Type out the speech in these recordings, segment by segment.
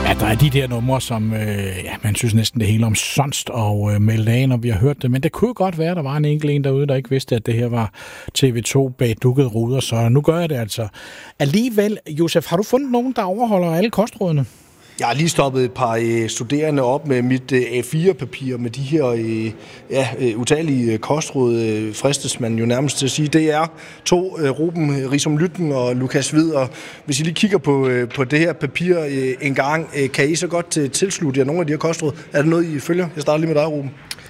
Ja, der er de der numre, som man synes næsten det hele om sonst og meldt af, når vi har hørt det. Men det kunne godt være, at der var en enkelt en derude, der ikke vidste, at det her var TV2 bag dukkede ruder. Så nu gør jeg det altså. Alligevel, Josef, har du fundet nogen, der overholder alle kostrådene? Jeg har lige stoppet et par studerende op med mit A4-papir med de her utallige kostråd, fristes man jo nærmest til at sige. Det er 2, Ruben Risum Lytten og Lukas Hvid, og hvis I lige kigger på det her papir en gang, kan I så godt tilslutte jer nogle af de her kostråd? Er det noget, I følger? Jeg starter lige med dig, Ruben.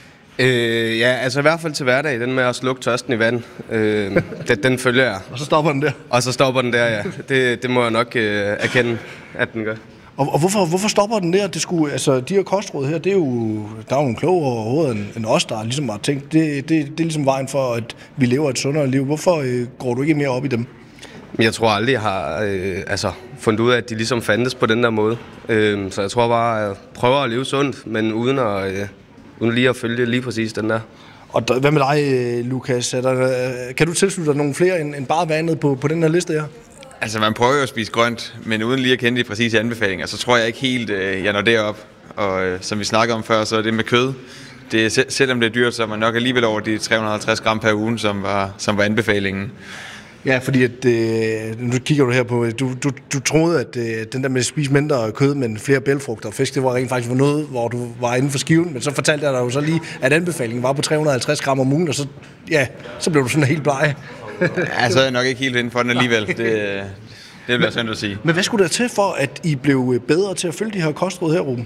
Ja, altså i hvert fald til hverdag, den med at slukke tørsten i vand, den følger jeg. Og så stopper den der? Og så stopper den der, ja. Det må jeg nok erkende, at den gør. Og hvorfor stopper den der? Det skulle, altså, de her kostråd her, det er jo, der er jo en klogere overhovedet end os, der ligesom har tænkt, det er ligesom vejen for, at vi lever et sundere liv. Hvorfor går du ikke mere op i dem? Jeg tror aldrig, jeg har fundet ud af, at de ligesom fandtes på den der måde. Så jeg tror bare, at jeg prøver at leve sundt, men uden lige at følge lige præcis den der. Og hvad med dig, Lukas? Kan du tilslutte dig nogle flere end bare vandet på den her liste her? Altså, man prøver jo at spise grønt, men uden lige at kende de præcise anbefalinger, så tror jeg ikke helt, jeg når derop. Og som vi snakkede om før, så er det med kød. Selvom det er dyrt, så er man nok alligevel over de 350 gram per uge, som var anbefalingen. Ja, fordi at, nu kigger du her på, du troede, at den der med at spise mindre kød, men flere bælgfrugter og fisk, det var rent faktisk noget, hvor du var inden for skiven, men så fortalte jeg dig jo så lige, at anbefalingen var på 350 gram om ugen, og så blev du sådan helt bleg. Ja, så er jeg nok ikke helt inden for den alligevel. Det bliver synd at sige. Men hvad skulle der til for, at I blev bedre til at følge de her kostråd her, Ruben?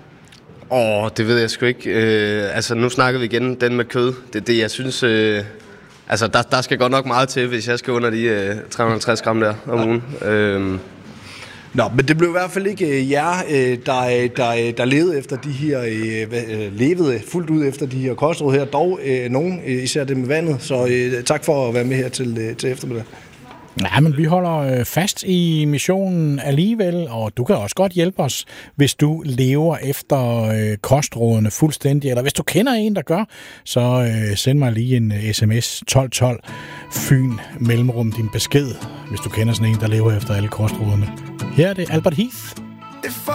Det ved jeg sgu ikke. Nu snakker vi igen den med kød. Det jeg synes... der skal godt nok meget til, hvis jeg skal under de 350 gram der om ugen. Nå, men det blev i hvert fald ikke jer, der levede efter de her, levede fuldt ud efter de her kostråd her. Dog nogen, især det med vandet. Så tak for at være med her til eftermiddag. Ja, men vi holder fast i missionen alligevel, og du kan også godt hjælpe os, hvis du lever efter kostrådene fuldstændig, eller hvis du kender en, der gør, så send mig lige en sms 1212 Fyn mellemrum din besked, hvis du kender sådan en, der lever efter alle kostrådene. Her er det Albert Heath.